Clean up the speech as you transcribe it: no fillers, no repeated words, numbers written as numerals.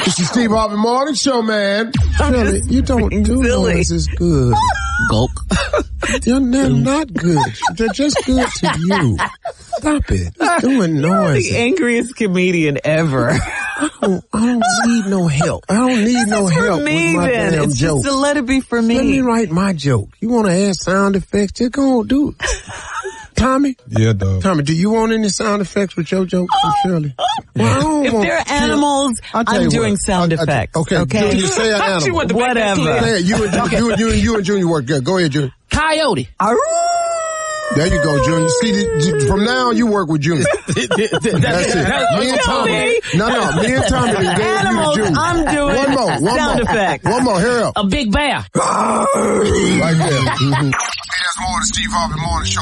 It's the Steve Harvey Morning Show, man. Shirley, you don't do noises good. Gulp. They're not good. They're just good to you. Stop it. You're doing noises. The angriest comedian ever. I don't need no help. I don't need no help Me, with my then. damn It's jokes. just to let it be for me. Let me write my joke. You want to add sound effects? Just go do it. Tommy? Yeah, dog. Tommy, do you want any sound effects with your joke from Shirley? Well, If they're animals, I'm doing sound effects. Okay. You say an animal. Whatever. Say it. You and Junior work good. Go ahead, Junior. Coyote. There you go, Junior. See, from now on, you work with Junior. That's it. Me and Tommy. No. Me and Tommy gave Animals, you Junior. I'm doing sound effects. One more. Hurry up. A big bear. Right there. Hey, that's more of the Steve Harvey Morning Show.